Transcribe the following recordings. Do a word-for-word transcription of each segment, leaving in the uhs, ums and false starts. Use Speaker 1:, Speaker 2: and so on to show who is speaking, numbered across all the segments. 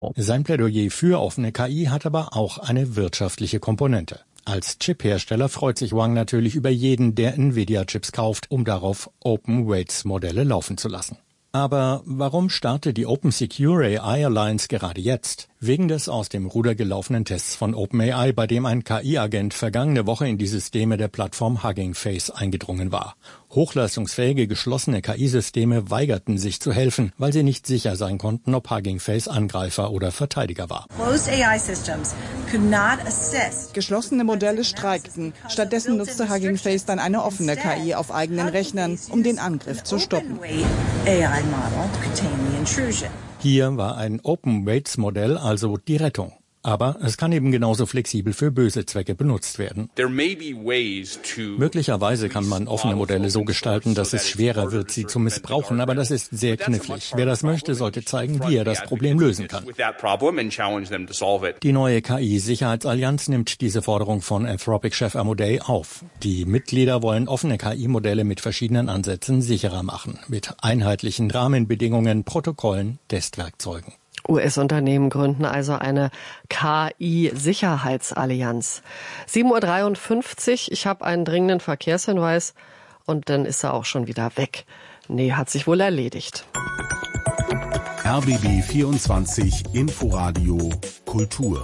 Speaker 1: Sein Plädoyer für offene K I hat aber auch eine wirtschaftliche Komponente. Als Chip-Hersteller freut sich Wang natürlich über jeden, der Nvidia-Chips kauft, um darauf Open-Weights-Modelle laufen zu lassen. Aber warum startet die Open Secure A I Alliance gerade jetzt? Wegen des aus dem Ruder gelaufenen Tests von OpenAI, bei dem ein K I-Agent vergangene Woche in die Systeme der Plattform Hugging Face eingedrungen war. Hochleistungsfähige geschlossene K I-Systeme weigerten sich zu helfen, weil sie nicht sicher sein konnten, ob Hugging Face Angreifer oder Verteidiger war.
Speaker 2: Geschlossene Modelle streikten. Stattdessen nutzte Hugging Face dann eine offene K I auf eigenen Rechnern, um den Angriff zu stoppen.
Speaker 1: Hier war ein Open-Weights-Modell also die Rettung. Aber es kann eben genauso flexibel für böse Zwecke benutzt werden. Möglicherweise kann man offene Modelle so gestalten, dass es schwerer wird, sie zu missbrauchen, aber das ist sehr knifflig. Wer das möchte, sollte zeigen, wie er das Problem lösen kann. Die neue K I-Sicherheitsallianz nimmt diese Forderung von Anthropic-Chef Amodei auf. Die Mitglieder wollen offene K I-Modelle mit verschiedenen Ansätzen sicherer machen, mit einheitlichen Rahmenbedingungen, Protokollen, Testwerkzeugen.
Speaker 3: U S-Unternehmen gründen also eine K I-Sicherheitsallianz. sieben Uhr dreiundfünfzig, ich habe einen dringenden Verkehrshinweis und dann ist er auch schon wieder weg. Nee, hat sich wohl erledigt.
Speaker 4: R B B vierundzwanzig Inforadio Kultur.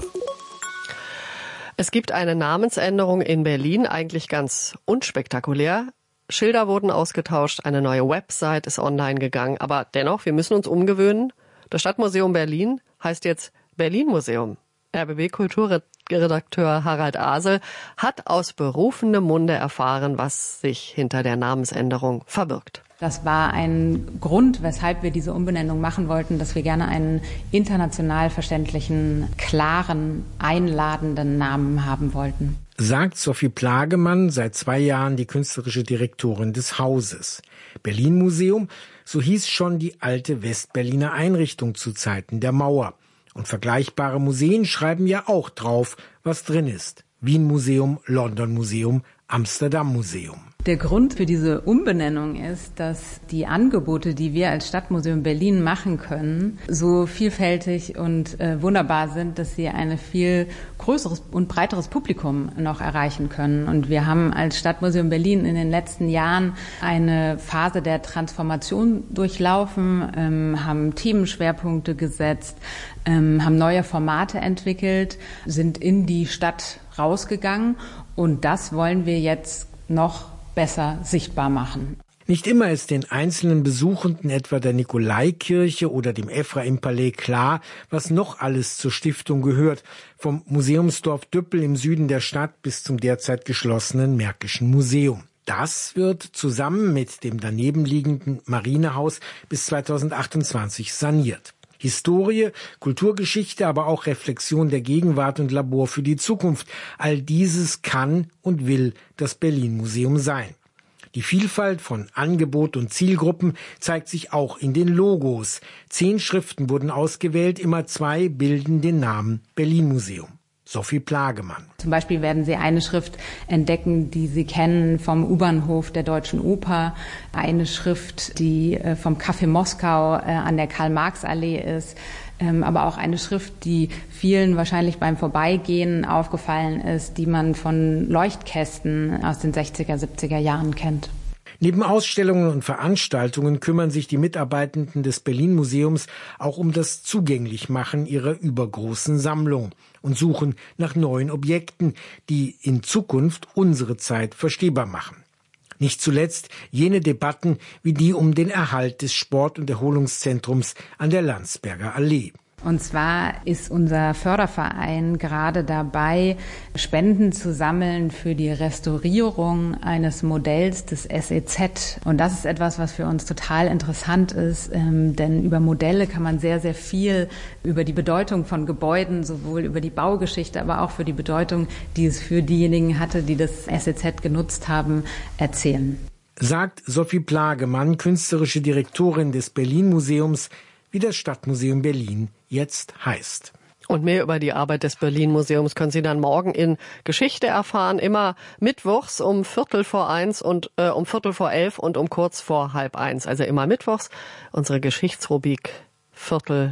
Speaker 3: Es gibt eine Namensänderung in Berlin, eigentlich ganz unspektakulär. Schilder wurden ausgetauscht, eine neue Website ist online gegangen, aber dennoch, wir müssen uns umgewöhnen. Das Stadtmuseum Berlin heißt jetzt Berlin-Museum. R B B-Kulturredakteur Harald Asel hat aus berufendem Munde erfahren, was sich hinter der Namensänderung verbirgt.
Speaker 5: Das war ein Grund, weshalb wir diese Umbenennung machen wollten, dass wir gerne einen international verständlichen, klaren, einladenden Namen haben wollten.
Speaker 6: Sagt Sophie Plagemann, seit zwei Jahren die künstlerische Direktorin des Hauses. Berlin-Museum, so hieß schon die alte Westberliner Einrichtung zu Zeiten der Mauer. Und vergleichbare Museen schreiben ja auch drauf, was drin ist. Wien-Museum, London-Museum, Amsterdam-Museum.
Speaker 5: Der Grund für diese Umbenennung ist, dass die Angebote, die wir als Stadtmuseum Berlin machen können, so vielfältig und äh, wunderbar sind, dass sie ein viel größeres und breiteres Publikum noch erreichen können. Und wir haben als Stadtmuseum Berlin in den letzten Jahren eine Phase der Transformation durchlaufen, ähm, haben Themenschwerpunkte gesetzt, ähm, haben neue Formate entwickelt, sind in die Stadt rausgegangen. Und das wollen wir jetzt noch besser sichtbar machen.
Speaker 6: Nicht immer ist den einzelnen Besuchenden etwa der Nikolaikirche oder dem Ephraim-Palais klar, was noch alles zur Stiftung gehört, vom Museumsdorf Düppel im Süden der Stadt bis zum derzeit geschlossenen Märkischen Museum. Das wird zusammen mit dem daneben liegenden Marinehaus bis zweitausendachtundzwanzig saniert. Historie, Kulturgeschichte, aber auch Reflexion der Gegenwart und Labor für die Zukunft. All dieses kann und will das Berlin-Museum sein. Die Vielfalt von Angebot und Zielgruppen zeigt sich auch in den Logos. Zehn Schriften wurden ausgewählt, immer zwei bilden den Namen Berlin-Museum. Sophie Plagemann.
Speaker 5: Zum Beispiel werden Sie eine Schrift entdecken, die Sie kennen vom U-Bahnhof der Deutschen Oper. Eine Schrift, die vom Café Moskau an der Karl-Marx-Allee ist. Aber auch eine Schrift, die vielen wahrscheinlich beim Vorbeigehen aufgefallen ist, die man von Leuchtkästen aus den sechziger, siebziger Jahren kennt.
Speaker 6: Neben Ausstellungen und Veranstaltungen kümmern sich die Mitarbeitenden des Berlin-Museums auch um das Zugänglichmachen ihrer übergroßen Sammlung und suchen nach neuen Objekten, die in Zukunft unsere Zeit verstehbar machen. Nicht zuletzt jene Debatten wie die um den Erhalt des Sport- und Erholungszentrums an der Landsberger Allee.
Speaker 5: Und zwar ist unser Förderverein gerade dabei, Spenden zu sammeln für die Restaurierung eines Modells des S E Z. Und das ist etwas, was für uns total interessant ist, ähm, denn über Modelle kann man sehr, sehr viel über die Bedeutung von Gebäuden, sowohl über die Baugeschichte, aber auch für die Bedeutung, die es für diejenigen hatte, die das S E Z genutzt haben, erzählen.
Speaker 6: Sagt Sophie Plagemann, künstlerische Direktorin des Berlin-Museums, wie das Stadtmuseum Berlin jetzt heißt.
Speaker 3: Und mehr über die Arbeit des Berlin-Museums können Sie dann morgen in Geschichte erfahren. Immer mittwochs um Viertel vor eins und äh, um Viertel vor elf und um kurz vor halb eins. Also immer mittwochs unsere Geschichtsrubrik Viertel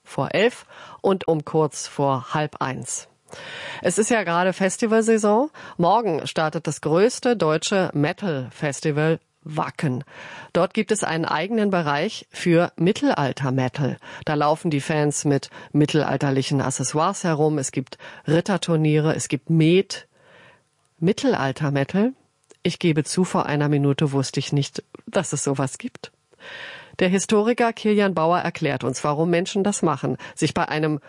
Speaker 3: vor elf und um kurz vor halb eins. Es ist ja gerade Festivalsaison. Morgen startet das größte deutsche Metal-Festival Wacken. Dort gibt es einen eigenen Bereich für Mittelalter-Metal. Da laufen die Fans mit mittelalterlichen Accessoires herum. Es gibt Ritterturniere, es gibt Met. Mittelalter-Metal? Ich gebe zu, vor einer Minute wusste ich nicht, dass es sowas gibt. Der Historiker Kilian Bauer erklärt uns, warum Menschen das machen, sich bei einem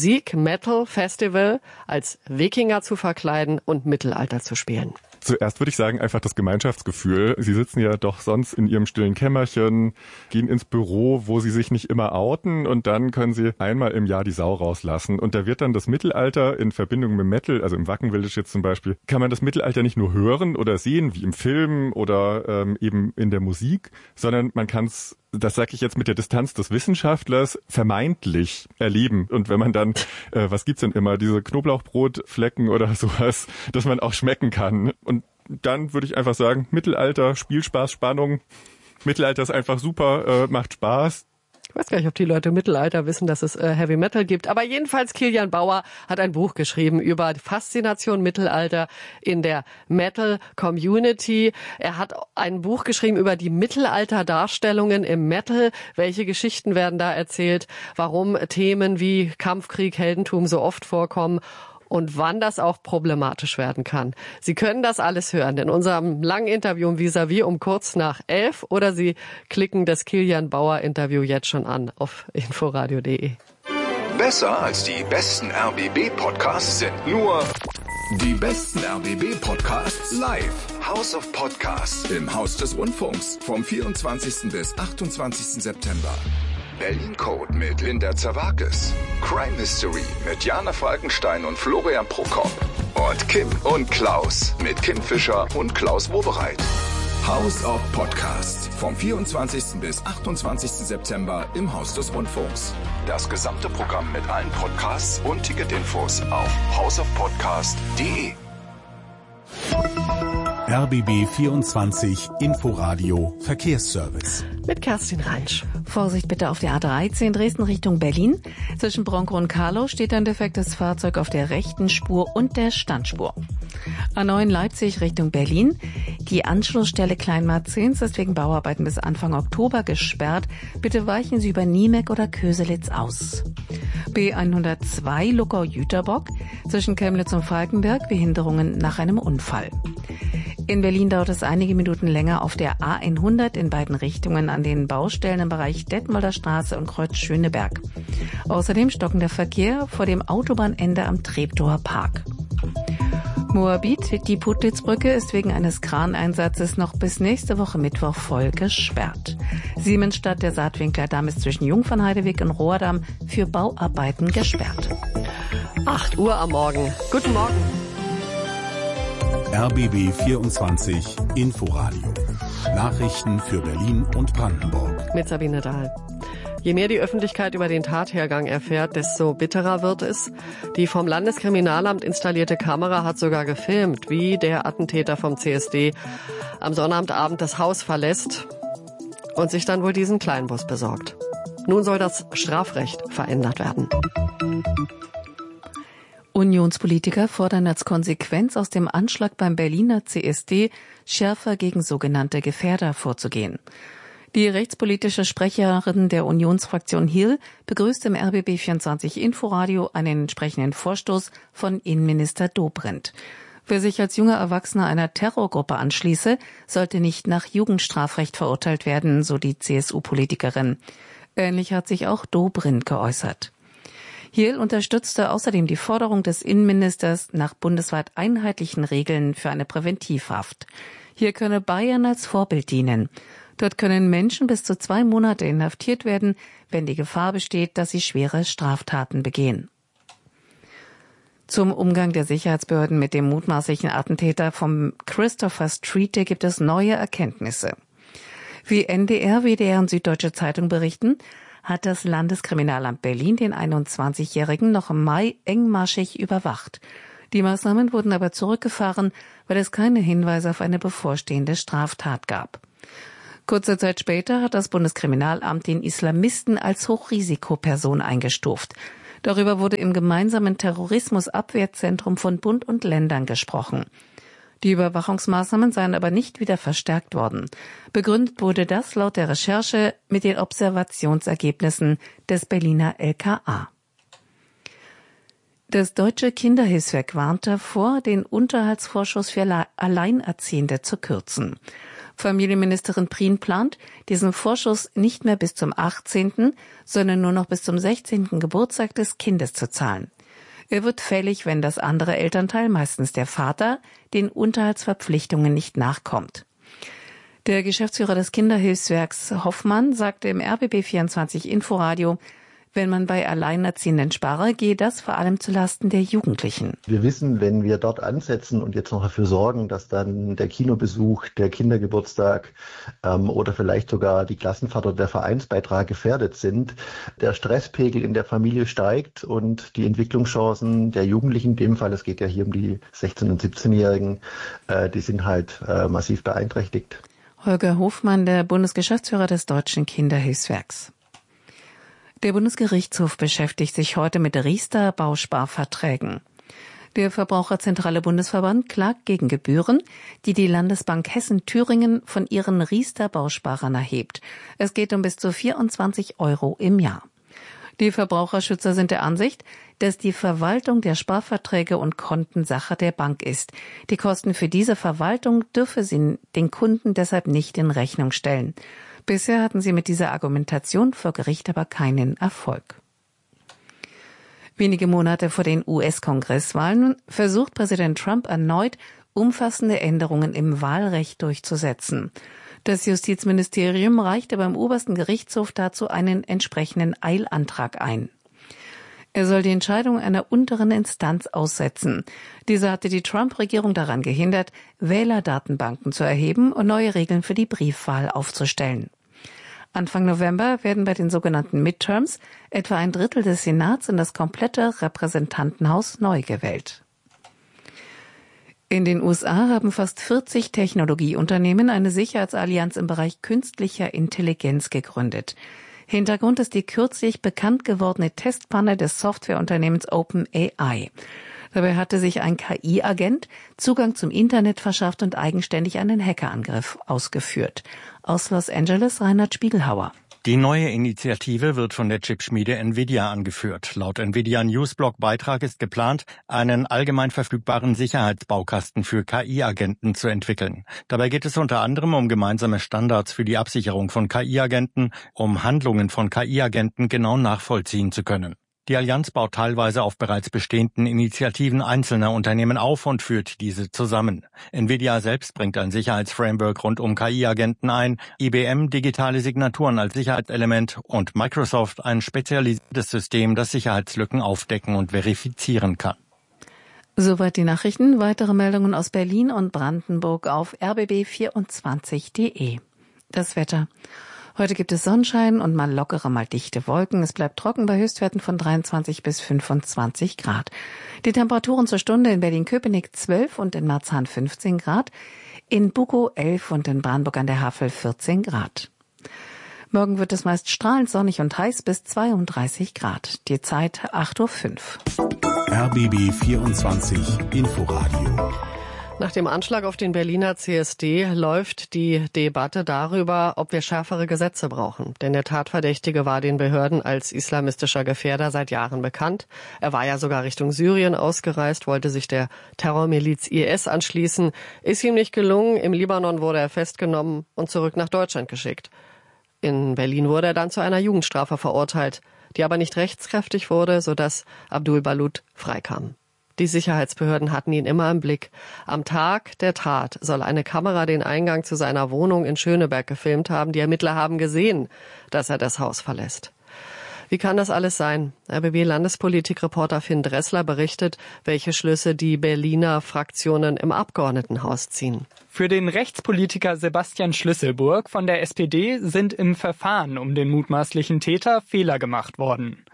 Speaker 3: Musik-Metal-Festival als Wikinger zu verkleiden und Mittelalter zu spielen.
Speaker 7: Zuerst würde ich sagen, einfach das Gemeinschaftsgefühl. Sie sitzen ja doch sonst in ihrem stillen Kämmerchen, gehen ins Büro, wo sie sich nicht immer outen und dann können sie einmal im Jahr die Sau rauslassen. Und da wird dann das Mittelalter in Verbindung mit Metal, also im Wacken Village jetzt zum Beispiel, kann man das Mittelalter nicht nur hören oder sehen, wie im Film oder ähm, eben in der Musik, sondern man kann es, das sage ich jetzt mit der Distanz des Wissenschaftlers, vermeintlich erleben. Und wenn man dann, äh, was gibt's denn immer, diese Knoblauchbrotflecken oder sowas, dass man auch schmecken kann. Und dann würde ich einfach sagen, Mittelalter, Spielspaß, Spannung. Mittelalter ist einfach super, äh, macht Spaß.
Speaker 3: Ich weiß gar nicht, ob die Leute im Mittelalter wissen, dass es äh, Heavy Metal gibt. Aber jedenfalls, Kilian Bauer hat ein Buch geschrieben über die Faszination Mittelalter in der Metal-Community. Er hat ein Buch geschrieben über die Mittelalter-Darstellungen im Metal. Welche Geschichten werden da erzählt? Warum Themen wie Kampfkrieg, Heldentum so oft vorkommen? Und wann das auch problematisch werden kann. Sie können das alles hören in unserem langen Interview im Vis-à-vis um kurz nach elf oder Sie klicken das Kilian Bauer Interview jetzt schon an auf inforadio punkt de.
Speaker 8: Besser als die besten R B B-Podcasts sind nur die besten R B B-Podcasts live. House of Podcasts im Haus des Rundfunks vom vierundzwanzigsten bis achtundzwanzigsten September. Berlin Code mit Linda Zerwakis. Crime Mystery mit Jana Falkenstein und Florian Prokop. Und Kim und Klaus mit Kim Fischer und Klaus Wobereit. House of Podcasts vom vierundzwanzigsten bis achtundzwanzigsten September im Haus des Rundfunks. Das gesamte Programm mit allen Podcasts und Ticketinfos auf house of podcast punkt de.
Speaker 4: R B B vierundzwanzig Inforadio Verkehrsservice.
Speaker 3: Mit Kerstin Reinsch.
Speaker 9: Vorsicht bitte auf der A dreizehn Dresden Richtung Berlin. Zwischen Bronco und Karlau steht ein defektes Fahrzeug auf der rechten Spur und der Standspur. A neun Leipzig Richtung Berlin. Die Anschlussstelle Kleinmarzens ist wegen Bauarbeiten bis Anfang Oktober gesperrt. Bitte weichen Sie über Niemek oder Köselitz aus. B hundertzwei Luckau-Jüterbock. Zwischen Chemnitz und Falkenberg Behinderungen nach einem Unfall. In Berlin dauert es einige Minuten länger auf der A hundert in beiden Richtungen an den Baustellen im Bereich Detmolder Straße und Kreuz Schöneberg. Außerdem stockender Verkehr vor dem Autobahnende am Treptower Park. Moabit, die Puttlitzbrücke ist wegen eines Kraneinsatzes noch bis nächste Woche Mittwoch voll gesperrt. Siemensstadt, der Saatwinklerdamm ist zwischen Jungfernheideweg und Rohrdamm für Bauarbeiten gesperrt.
Speaker 3: acht Uhr am Morgen. Guten Morgen.
Speaker 4: R B B vierundzwanzig Inforadio. Nachrichten für Berlin und Brandenburg.
Speaker 3: Mit Sabine Dahl. Je mehr die Öffentlichkeit über den Tathergang erfährt, desto bitterer wird es. Die vom Landeskriminalamt installierte Kamera hat sogar gefilmt, wie der Attentäter vom C S D am Sonnabendabend das Haus verlässt und sich dann wohl diesen Kleinbus besorgt. Nun soll das Strafrecht verändert werden.
Speaker 9: Unionspolitiker fordern als Konsequenz aus dem Anschlag beim Berliner C S D schärfer gegen sogenannte Gefährder vorzugehen. Die rechtspolitische Sprecherin der Unionsfraktion Hill begrüßt im R B B vierundzwanzig Inforadio einen entsprechenden Vorstoß von Innenminister Dobrindt. Wer sich als junger Erwachsener einer Terrorgruppe anschließe, sollte nicht nach Jugendstrafrecht verurteilt werden, so die C S U-Politikerin. Ähnlich hat sich auch Dobrindt geäußert. Hill unterstützte außerdem die Forderung des Innenministers nach bundesweit einheitlichen Regeln für eine Präventivhaft. Hier könne Bayern als Vorbild dienen. Dort können Menschen bis zu zwei Monate inhaftiert werden, wenn die Gefahr besteht, dass sie schwere Straftaten begehen. Zum Umgang der Sicherheitsbehörden mit dem mutmaßlichen Attentäter vom Christopher Street gibt es neue Erkenntnisse. Wie N D R, W D R und Süddeutsche Zeitung berichten, hat das Landeskriminalamt Berlin den einundzwanzigjährigen noch im Mai engmaschig überwacht. Die Maßnahmen wurden aber zurückgefahren, weil es keine Hinweise auf eine bevorstehende Straftat gab. Kurze Zeit später hat das Bundeskriminalamt den Islamisten als Hochrisikoperson eingestuft. Darüber wurde im gemeinsamen Terrorismusabwehrzentrum von Bund und Ländern gesprochen. Die Überwachungsmaßnahmen seien aber nicht wieder verstärkt worden. Begründet wurde das laut der Recherche mit den Observationsergebnissen des Berliner L K A. Das Deutsche Kinderhilfswerk warnt davor, den Unterhaltsvorschuss für Alleinerziehende zu kürzen. Familienministerin Prien plant, diesen Vorschuss nicht mehr bis zum achtzehnten, sondern nur noch bis zum sechzehnten Geburtstag des Kindes zu zahlen. Er wird fällig, wenn das andere Elternteil, meistens der Vater, den Unterhaltsverpflichtungen nicht nachkommt. Der Geschäftsführer des Kinderhilfswerks Hoffmann sagte im R B B vierundzwanzig Inforadio, wenn man bei Alleinerziehenden spare, gehe das vor allem zulasten der Jugendlichen.
Speaker 10: Wir wissen, wenn wir dort ansetzen und jetzt noch dafür sorgen, dass dann der Kinobesuch, der Kindergeburtstag ähm, oder vielleicht sogar die Klassenfahrt oder der Vereinsbeitrag gefährdet sind, der Stresspegel in der Familie steigt und die Entwicklungschancen der Jugendlichen, in dem Fall, es geht ja hier um die sechzehn- und siebzehnjährigen, äh, die sind halt äh, massiv beeinträchtigt.
Speaker 9: Holger Hofmann, der Bundesgeschäftsführer des Deutschen Kinderhilfswerks. Der Bundesgerichtshof beschäftigt sich heute mit Riester-Bausparverträgen. Der Verbraucherzentrale Bundesverband klagt gegen Gebühren, die die Landesbank Hessen-Thüringen von ihren Riester-Bausparern erhebt. Es geht um bis zu vierundzwanzig Euro im Jahr. Die Verbraucherschützer sind der Ansicht, dass die Verwaltung der Sparverträge und Konten Sache der Bank ist. Die Kosten für diese Verwaltung dürfe sie den Kunden deshalb nicht in Rechnung stellen. Bisher hatten sie mit dieser Argumentation vor Gericht aber keinen Erfolg. Wenige Monate vor den U S-Kongresswahlen versucht Präsident Trump erneut, umfassende Änderungen im Wahlrecht durchzusetzen. Das Justizministerium reichte beim obersten Gerichtshof dazu einen entsprechenden Eilantrag ein. Er soll die Entscheidung einer unteren Instanz aussetzen. Diese hatte die Trump-Regierung daran gehindert, Wählerdatenbanken zu erheben und neue Regeln für die Briefwahl aufzustellen. Anfang November werden bei den sogenannten Midterms etwa ein Drittel des Senats und das komplette Repräsentantenhaus neu gewählt. In den U S A haben fast vierzig Technologieunternehmen eine Sicherheitsallianz im Bereich künstlicher Intelligenz gegründet. Hintergrund ist die kürzlich bekannt gewordene Testpanne des Softwareunternehmens OpenAI. Dabei hatte sich ein K I-Agent Zugang zum Internet verschafft und eigenständig einen Hackerangriff ausgeführt. Aus Los Angeles Reinhard Spiegelhauer.
Speaker 1: Die neue Initiative wird von der Chipschmiede Nvidia angeführt. Laut Nvidia Newsblog-Beitrag ist geplant, einen allgemein verfügbaren Sicherheitsbaukasten für K I-Agenten zu entwickeln. Dabei geht es unter anderem um gemeinsame Standards für die Absicherung von K I-Agenten, um Handlungen von K I-Agenten genau nachvollziehen zu können. Die Allianz baut teilweise auf bereits bestehenden Initiativen einzelner Unternehmen auf und führt diese zusammen. Nvidia selbst bringt ein Sicherheitsframework rund um K I-Agenten ein, I B M digitale Signaturen als Sicherheitselement und Microsoft ein spezialisiertes System, das Sicherheitslücken aufdecken und verifizieren kann.
Speaker 9: Soweit die Nachrichten. Weitere Meldungen aus Berlin und Brandenburg auf r b b vierundzwanzig punkt de. Das Wetter. Heute gibt es Sonnenschein und mal lockere, mal dichte Wolken. Es bleibt trocken bei Höchstwerten von dreiundzwanzig bis fünfundzwanzig Grad. Die Temperaturen zur Stunde in Berlin-Köpenick zwölf und in Marzahn fünfzehn Grad, in Bukow elf und in Brandenburg an der Havel vierzehn Grad. Morgen wird es meist strahlend sonnig und heiß bis zweiunddreißig Grad. Die Zeit acht Uhr fünf.
Speaker 4: R B B vierundzwanzig Inforadio.
Speaker 3: Nach dem Anschlag auf den Berliner C S D läuft die Debatte darüber, ob wir schärfere Gesetze brauchen. Denn der Tatverdächtige war den Behörden als islamistischer Gefährder seit Jahren bekannt. Er war ja sogar Richtung Syrien ausgereist, wollte sich der Terrormiliz I S anschließen. Ist ihm nicht gelungen. Im Libanon wurde er festgenommen und zurück nach Deutschland geschickt. In Berlin wurde er dann zu einer Jugendstrafe verurteilt, die aber nicht rechtskräftig wurde, sodass Abdul Balut freikam. Die Sicherheitsbehörden hatten ihn immer im Blick. Am Tag der Tat soll eine Kamera den Eingang zu seiner Wohnung in Schöneberg gefilmt haben. Die Ermittler haben gesehen, dass er das Haus verlässt. Wie kann das alles sein? R B B-Landespolitikreporter Finn Dressler berichtet, welche Schlüsse die Berliner Fraktionen im Abgeordnetenhaus ziehen.
Speaker 11: Für den Rechtspolitiker Sebastian Schlüsselburg von der S P D sind im Verfahren um den mutmaßlichen Täter Fehler gemacht worden.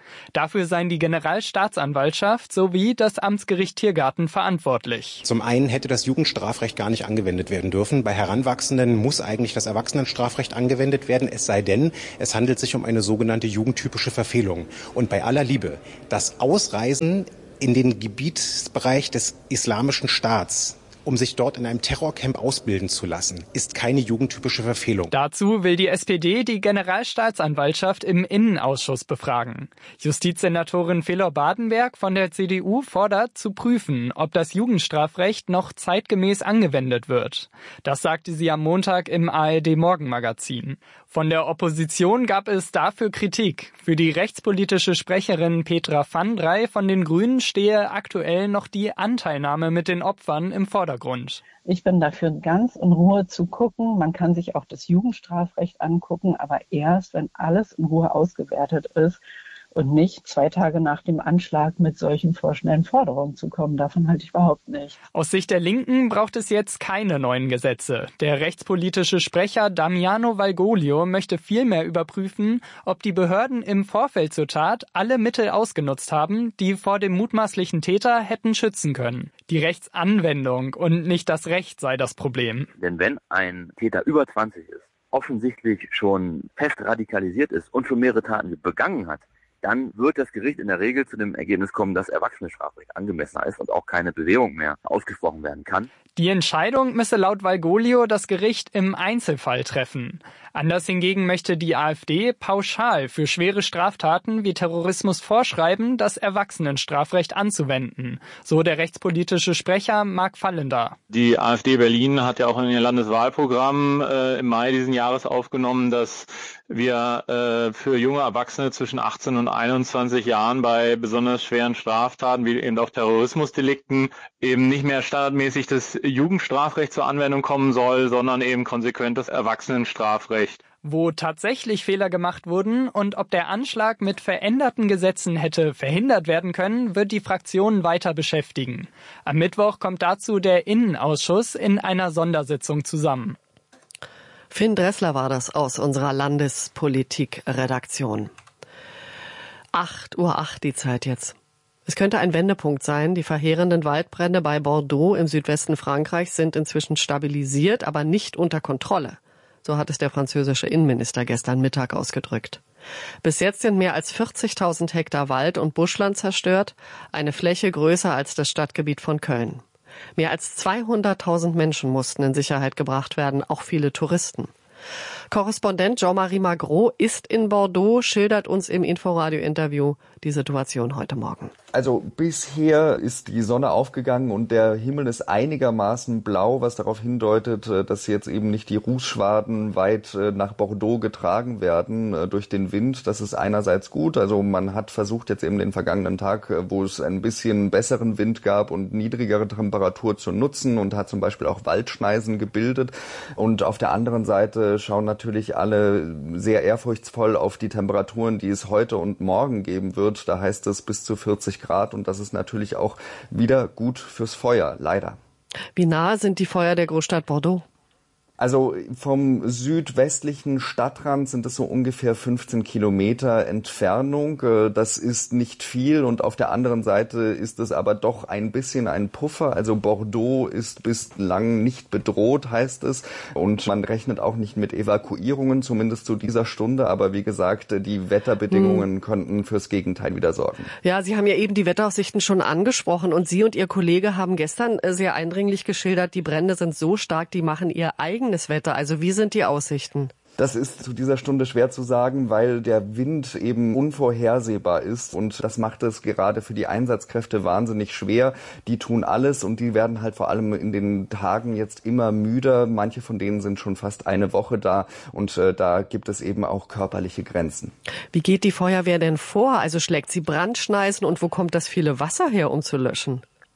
Speaker 11: Dafür seien die Generalstaatsanwaltschaft sowie das Amtsgericht Tiergarten verantwortlich.
Speaker 12: Zum einen hätte das Jugendstrafrecht gar nicht angewendet werden dürfen. Bei Heranwachsenden muss eigentlich das Erwachsenenstrafrecht angewendet werden, es sei denn, es handelt sich um eine sogenannte jugendtypische Verfehlung. Und bei aller Liebe, das Ausreisen in den Gebietsbereich des Islamischen Staats, um sich dort in einem Terrorcamp ausbilden zu lassen, ist keine jugendtypische Verfehlung.
Speaker 11: Dazu will die S P D die Generalstaatsanwaltschaft im Innenausschuss befragen. Justizsenatorin Feller-Badenberg von der C D U fordert, zu prüfen, ob das Jugendstrafrecht noch zeitgemäß angewendet wird. Das sagte sie am Montag im A R D-Morgenmagazin. Von der Opposition gab es dafür Kritik. Für die rechtspolitische Sprecherin Petra van Drey von den Grünen stehe aktuell noch die Anteilnahme mit den Opfern im Vordergrund.
Speaker 13: Ich bin dafür, ganz in Ruhe zu gucken. Man kann sich auch das Jugendstrafrecht angucken, aber erst, wenn alles in Ruhe ausgewertet ist und nicht zwei Tage nach dem Anschlag mit solchen vorschnellen Forderungen zu kommen. Davon halte ich überhaupt nicht.
Speaker 11: Aus Sicht der Linken braucht es jetzt keine neuen Gesetze. Der rechtspolitische Sprecher Damiano Valgoglio möchte vielmehr überprüfen, ob die Behörden im Vorfeld zur Tat alle Mittel ausgenutzt haben, die vor dem mutmaßlichen Täter hätten schützen können. Die Rechtsanwendung und nicht das Recht sei das Problem.
Speaker 14: Denn wenn ein Täter über zwanzig ist, offensichtlich schon fest radikalisiert ist und schon mehrere Taten begangen hat, dann wird das Gericht in der Regel zu dem Ergebnis kommen, dass Erwachsenenstrafrecht angemessener ist und auch keine Bewährung mehr ausgesprochen werden kann.
Speaker 11: Die Entscheidung müsse laut Valgoglio das Gericht im Einzelfall treffen. Anders hingegen möchte die AfD pauschal für schwere Straftaten wie Terrorismus vorschreiben, das Erwachsenenstrafrecht anzuwenden. So der rechtspolitische Sprecher Marc Fallender.
Speaker 15: Die AfD Berlin hat ja auch in ihr Landeswahlprogramm äh, im Mai diesen Jahres aufgenommen, dass wir äh, für junge Erwachsene zwischen achtzehn und einundzwanzig Jahren bei besonders schweren Straftaten wie eben auch Terrorismusdelikten eben nicht mehr standardmäßig das Jugendstrafrecht zur Anwendung kommen soll, sondern eben konsequent das Erwachsenenstrafrecht.
Speaker 11: Wo tatsächlich Fehler gemacht wurden und ob der Anschlag mit veränderten Gesetzen hätte verhindert werden können, wird die Fraktion weiter beschäftigen. Am Mittwoch kommt dazu der Innenausschuss in einer Sondersitzung zusammen.
Speaker 3: Finn Dressler war das aus unserer Landespolitik-Redaktion. acht Uhr acht die Zeit jetzt. Es könnte ein Wendepunkt sein. Die verheerenden Waldbrände bei Bordeaux im Südwesten Frankreichs sind inzwischen stabilisiert, aber nicht unter Kontrolle. So hat es der französische Innenminister gestern Mittag ausgedrückt. Bis jetzt sind mehr als vierzigtausend Hektar Wald und Buschland zerstört, eine Fläche größer als das Stadtgebiet von Köln. Mehr als zweihunderttausend Menschen mussten in Sicherheit gebracht werden, auch viele Touristen. Korrespondent Jean-Marie Magro ist in Bordeaux, schildert uns im Inforadio-Interview die Situation heute Morgen.
Speaker 16: Also bisher ist die Sonne aufgegangen und der Himmel ist einigermaßen blau, was darauf hindeutet, dass jetzt eben nicht die Rußschwaden weit nach Bordeaux getragen werden durch den Wind. Das ist einerseits gut. Also man hat versucht jetzt eben den vergangenen Tag, wo es ein bisschen besseren Wind gab und niedrigere Temperatur zu nutzen und hat zum Beispiel auch Waldschneisen gebildet. Und auf der anderen Seite schauen natürlich alle sehr ehrfurchtsvoll auf die Temperaturen, die es heute und morgen geben wird. Da heißt es bis zu vierzig Grad und das ist natürlich auch wieder gut fürs Feuer, leider.
Speaker 3: Wie nahe sind die Feuer der Großstadt Bordeaux?
Speaker 16: Also vom südwestlichen Stadtrand sind es so ungefähr fünfzehn Kilometer Entfernung. Das ist nicht viel und auf der anderen Seite ist es aber doch ein bisschen ein Puffer. Also Bordeaux ist bislang nicht bedroht, heißt es. Und man rechnet auch nicht mit Evakuierungen, zumindest zu dieser Stunde. Aber wie gesagt, die Wetterbedingungen hm. könnten fürs Gegenteil wieder sorgen.
Speaker 3: Ja, Sie haben ja eben die Wetteraussichten schon angesprochen und Sie und Ihr Kollege haben gestern sehr eindringlich geschildert, die Brände sind so stark, die machen ihr eigenes Wetter. Also wie sind die Aussichten?
Speaker 16: Das ist zu dieser Stunde schwer zu sagen, weil der Wind eben unvorhersehbar ist und das macht es gerade für die Einsatzkräfte wahnsinnig schwer. Die tun alles und die werden halt vor allem in den Tagen jetzt immer müder. Manche von denen sind schon fast eine Woche da und äh, da gibt es eben auch körperliche Grenzen.
Speaker 3: Wie geht die Feuerwehr denn vor? Also schlägt sie Brandschneisen und wo kommt das viele Wasser her, um zu löschen?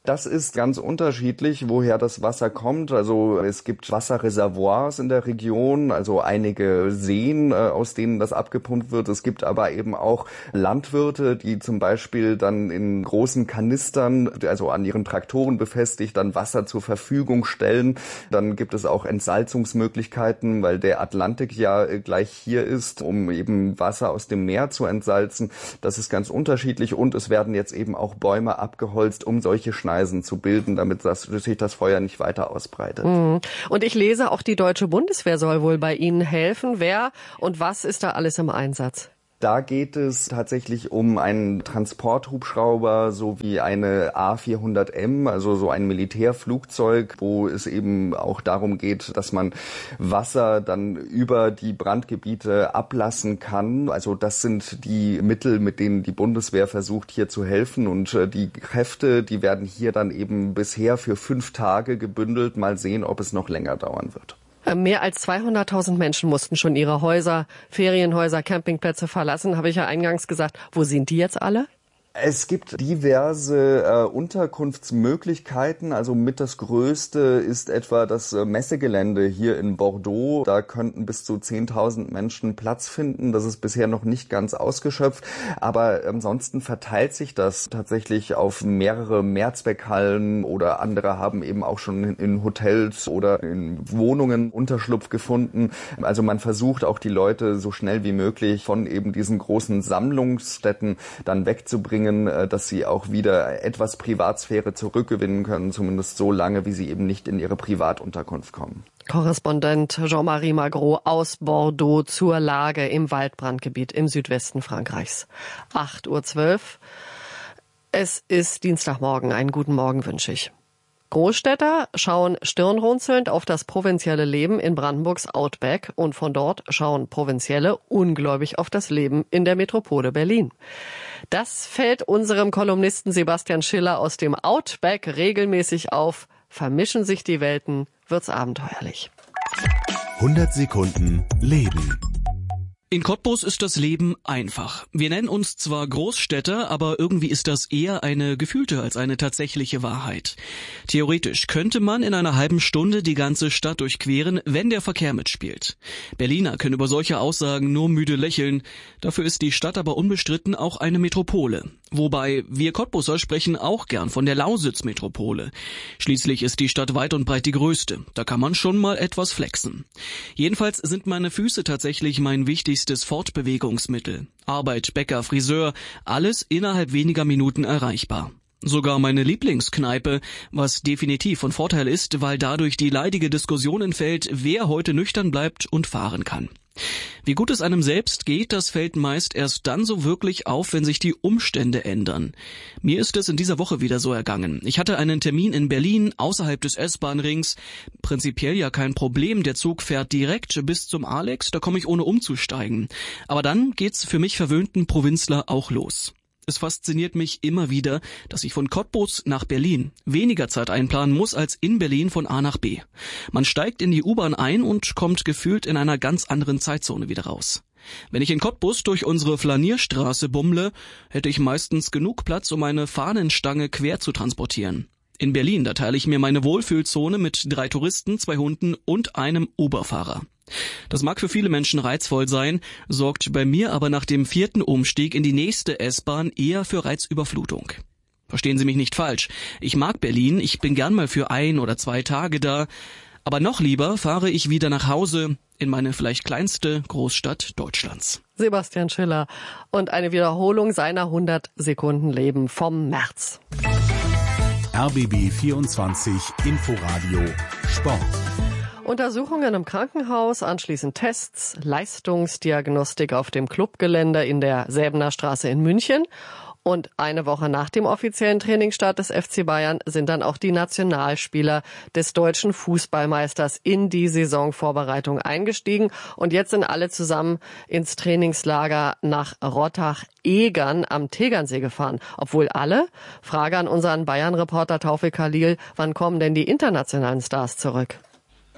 Speaker 16: Das ist ganz unterschiedlich, woher das Wasser kommt. Also es gibt Wasserreservoirs in der Region, also einige Seen, aus denen das abgepumpt wird. Es gibt aber eben auch Landwirte, die zum Beispiel dann in großen Kanistern, also an ihren Traktoren befestigt, dann Wasser zur Verfügung stellen. Dann gibt es auch Entsalzungsmöglichkeiten, weil der Atlantik ja gleich hier ist, um eben Wasser aus dem Meer zu entsalzen. Das ist ganz unterschiedlich und es werden jetzt eben auch Bäume abgeholzt, um solche Schneisen zu bilden, damit das, sich das Feuer nicht weiter ausbreitet.
Speaker 3: Und ich lese, auch die deutsche Bundeswehr soll wohl bei Ihnen helfen. Wer und was ist da alles im Einsatz?
Speaker 16: Da geht es tatsächlich um einen Transporthubschrauber sowie eine A vierhundert M, also so ein Militärflugzeug, wo es eben auch darum geht, dass man Wasser dann über die Brandgebiete ablassen kann. Also das sind die Mittel, mit denen die Bundeswehr versucht, hier zu helfen. Und die Kräfte, die werden hier dann eben bisher für fünf Tage gebündelt. Mal sehen, ob es noch länger dauern wird.
Speaker 3: Mehr als zweihunderttausend Menschen mussten schon ihre Häuser, Ferienhäuser, Campingplätze verlassen. Habe ich ja eingangs gesagt. Wo sind die jetzt alle?
Speaker 16: Es gibt diverse äh, Unterkunftsmöglichkeiten. Also mit das größte ist etwa das äh, Messegelände hier in Bordeaux. Da könnten bis zu zehntausend Menschen Platz finden. Das ist bisher noch nicht ganz ausgeschöpft. Aber ansonsten verteilt sich das tatsächlich auf mehrere Mehrzweckhallen oder andere haben eben auch schon in, in Hotels oder in Wohnungen Unterschlupf gefunden. Also man versucht auch die Leute so schnell wie möglich von eben diesen großen Sammlungsstätten dann wegzubringen, dass sie auch wieder etwas Privatsphäre zurückgewinnen können, zumindest so lange, wie sie eben nicht in ihre Privatunterkunft kommen.
Speaker 3: Korrespondent Jean-Marie Magro aus Bordeaux zur Lage im Waldbrandgebiet im Südwesten Frankreichs. acht Uhr zwölf. Es ist Dienstagmorgen. Einen guten Morgen wünsche ich. Großstädter schauen stirnrunzelnd auf das provinzielle Leben in Brandenburgs Outback und von dort schauen Provinzielle ungläubig auf das Leben in der Metropole Berlin. Das fällt unserem Kolumnisten Sebastian Schiller aus dem Outback regelmäßig auf. Vermischen sich die Welten, wird's abenteuerlich.
Speaker 4: hundert Sekunden Leben.
Speaker 17: In Cottbus ist das Leben einfach. Wir nennen uns zwar Großstädter, aber irgendwie ist das eher eine gefühlte als eine tatsächliche Wahrheit. Theoretisch könnte man in einer halben Stunde die ganze Stadt durchqueren, wenn der Verkehr mitspielt. Berliner können über solche Aussagen nur müde lächeln. Dafür ist die Stadt aber unbestritten auch eine Metropole. Wobei wir Cottbusser sprechen auch gern von der Lausitz-Metropole. Schließlich ist die Stadt weit und breit die größte. Da kann man schon mal etwas flexen. Jedenfalls sind meine Füße tatsächlich mein wichtigstes Fortbewegungsmittel. Arbeit, Bäcker, Friseur, alles innerhalb weniger Minuten erreichbar. Sogar meine Lieblingskneipe, was definitiv von Vorteil ist, weil dadurch die leidige Diskussion entfällt, wer heute nüchtern bleibt und fahren kann. Wie gut es einem selbst geht, das fällt meist erst dann so wirklich auf, wenn sich die Umstände ändern. Mir ist es in dieser Woche wieder so ergangen. Ich hatte einen Termin in Berlin, außerhalb des S-Bahn-Rings. Prinzipiell ja kein Problem, der Zug fährt direkt bis zum Alex, da komme ich ohne umzusteigen. Aber dann geht's für mich verwöhnten Provinzler auch los. Es fasziniert mich immer wieder, dass ich von Cottbus nach Berlin weniger Zeit einplanen muss als in Berlin von A nach B. Man steigt in die U-Bahn ein und kommt gefühlt in einer ganz anderen Zeitzone wieder raus. Wenn ich in Cottbus durch unsere Flanierstraße bummle, hätte ich meistens genug Platz, um eine Fahnenstange quer zu transportieren. In Berlin, da teile ich mir meine Wohlfühlzone mit drei Touristen, zwei Hunden und einem Uber-Fahrer. Das mag für viele Menschen reizvoll sein, sorgt bei mir aber nach dem vierten Umstieg in die nächste S-Bahn eher für Reizüberflutung. Verstehen Sie mich nicht falsch. Ich mag Berlin, ich bin gern mal für ein oder zwei Tage da, aber noch lieber fahre ich wieder nach Hause in meine vielleicht kleinste Großstadt Deutschlands.
Speaker 3: Sebastian Schiller und eine Wiederholung seiner hundert Sekunden Leben vom März.
Speaker 4: R B B vierundzwanzig Inforadio Sport.
Speaker 3: Untersuchungen im Krankenhaus, anschließend Tests, Leistungsdiagnostik auf dem Clubgelände in der Säbener Straße in München. Und eine Woche nach dem offiziellen Trainingsstart des F C Bayern sind dann auch die Nationalspieler des deutschen Fußballmeisters in die Saisonvorbereitung eingestiegen. Und jetzt sind alle zusammen ins Trainingslager nach Rottach-Egern am Tegernsee gefahren. Obwohl alle? Frage an unseren Bayern-Reporter Taufik Khalil, wann kommen denn die internationalen Stars zurück?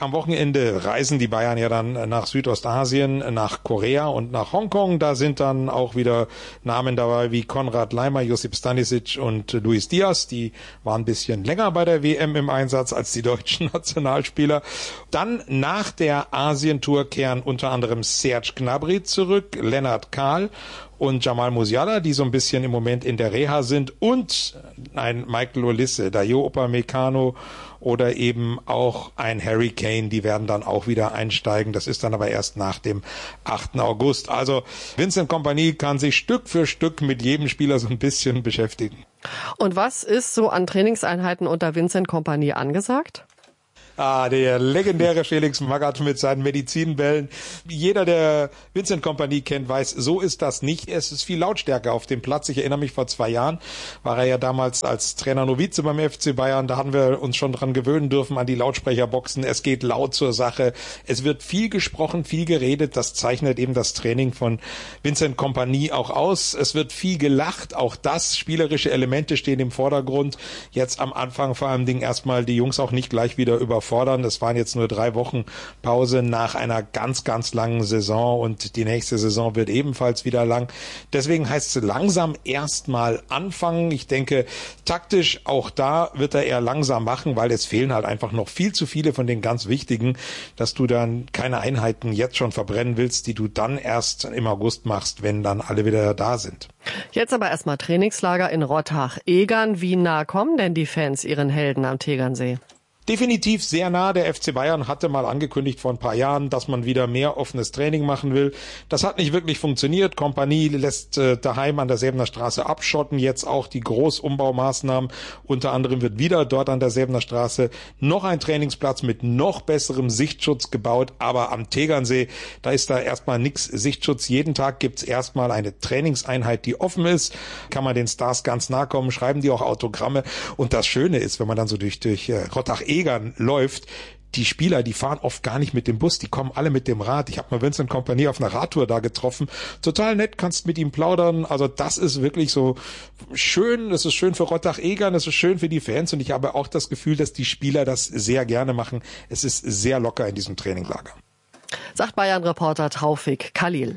Speaker 18: Am Wochenende reisen die Bayern ja dann nach Südostasien, nach Korea und nach Hongkong. Da sind dann auch wieder Namen dabei wie Konrad Laimer, Josip Stanisic und Luis Diaz. Die waren ein bisschen länger bei der W M im Einsatz als die deutschen Nationalspieler. Dann nach der Asientour kehren unter anderem Serge Gnabry zurück, Lennart Kahl und Jamal Musiala, die so ein bisschen im Moment in der Reha sind, und ein Michael Olise, Dayo Upamecano oder eben auch ein Harry Kane, die werden dann auch wieder einsteigen. Das ist dann aber erst nach dem achten August. Also Vincent Kompany kann sich Stück für Stück mit jedem Spieler so ein bisschen beschäftigen.
Speaker 3: Und was ist so an Trainingseinheiten unter Vincent Kompany angesagt?
Speaker 18: Ah, der legendäre Felix Magath mit seinen Medizinbällen. Jeder, der Vincent Kompany kennt, weiß, so ist das nicht. Es ist viel Lautstärke auf dem Platz. Ich erinnere mich, vor zwei Jahren war er ja damals als Trainer Novize beim F C Bayern. Da haben wir uns schon dran gewöhnen dürfen an die Lautsprecherboxen. Es geht laut zur Sache. Es wird viel gesprochen, viel geredet. Das zeichnet eben das Training von Vincent Kompany auch aus. Es wird viel gelacht. Auch das, spielerische Elemente stehen im Vordergrund. Jetzt am Anfang vor allem erstmal die Jungs auch nicht gleich wieder über fordern. Das waren jetzt nur drei Wochen Pause nach einer ganz, ganz langen Saison und die nächste Saison wird ebenfalls wieder lang. Deswegen heißt es langsam erstmal anfangen. Ich denke, taktisch auch da wird er eher langsam machen, weil es fehlen halt einfach noch viel zu viele von den ganz wichtigen, dass du dann keine Einheiten jetzt schon verbrennen willst, die du dann erst im August machst, wenn dann alle wieder da sind.
Speaker 3: Jetzt aber erstmal Trainingslager in Rottach-Egern. Wie nah kommen denn die Fans ihren Helden am Tegernsee?
Speaker 18: Definitiv sehr nah. Der F C Bayern hatte mal angekündigt vor ein paar Jahren, dass man wieder mehr offenes Training machen will. Das hat nicht wirklich funktioniert. Kompany lässt äh, daheim an der Säbener Straße abschotten. Jetzt auch die Großumbaumaßnahmen. Unter anderem wird wieder dort an der Säbener Straße noch ein Trainingsplatz mit noch besserem Sichtschutz gebaut. Aber am Tegernsee, da ist da erstmal nix Sichtschutz. Jeden Tag gibt's erstmal eine Trainingseinheit, die offen ist. Kann man den Stars ganz nahe kommen, schreiben die auch Autogramme. Und das Schöne ist, wenn man dann so durch, durch äh, Rottach Egern läuft, die Spieler, die fahren oft gar nicht mit dem Bus, die kommen alle mit dem Rad. Ich habe mal Vincent Kompany auf einer Radtour da getroffen. Total nett, kannst mit ihm plaudern. Also das ist wirklich so schön. Das ist schön für Rottach-Egern, das ist schön für die Fans. Und ich habe auch das Gefühl, dass die Spieler das sehr gerne machen. Es ist sehr locker in diesem Traininglager.
Speaker 3: Sagt Bayern-Reporter Taufik Khalil.